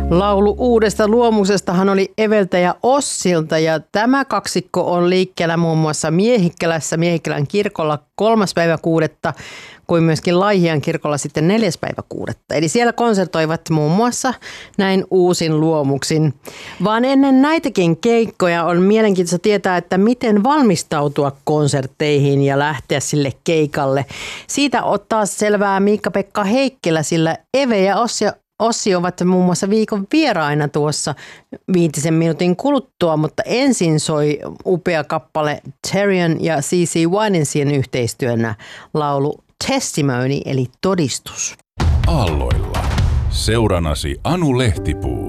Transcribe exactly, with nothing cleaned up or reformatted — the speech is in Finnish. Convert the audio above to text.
Laulu uudesta luomuksestahan oli Eveltä ja Ossilta ja tämä kaksikko on liikkeellä muun muassa Miehikkälässä, Miehikkälän kirkolla kolmas päivä kuudetta, kuin myöskin Laihian kirkolla sitten neljäs päivä kuudetta. Eli siellä konsertoivat muun muassa näin uusin luomuksin. Vaan ennen näitäkin keikkoja on mielenkiintoista tietää, että miten valmistautua konsertteihin ja lähteä sille keikalle. Siitä ottaa selvää Miikka-Pekka Heikkilä, sillä Eve ja Ossi Ossi ovat muun muassa viikon vieraina tuossa viitisen minuutin kuluttua, mutta ensin soi upea kappale Therion ja C C Winensien yhteistyönä laulu Testimony eli todistus. Aalloilla. Seuranasi Anu Lehtipuu.